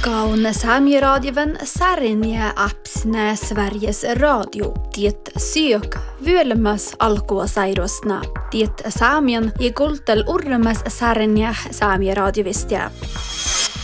Kaun Saami-radioven Säärinjä appsnä Sveriges Radio. Tiet syök vyölmäs alkua sairosna. Tiet saamian ja kultel urmas Säärinjä Saami-radiovistia.